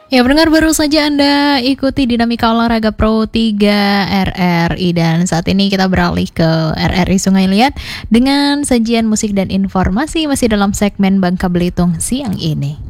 Ya, pendengar, baru saja Anda ikuti Dinamika Olahraga Pro 3 RRI, dan saat ini kita beralih ke RRI Sungai Liat dengan sajian musik dan informasi masih dalam segmen Bangka Belitung siang ini.